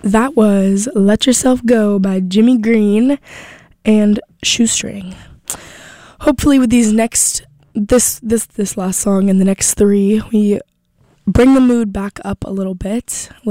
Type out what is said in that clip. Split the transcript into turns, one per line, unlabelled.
That was Let Yourself Go by Jimmy Green and Shoestring. Hopefully with these this last song and the next three, we bring the mood back up a little bit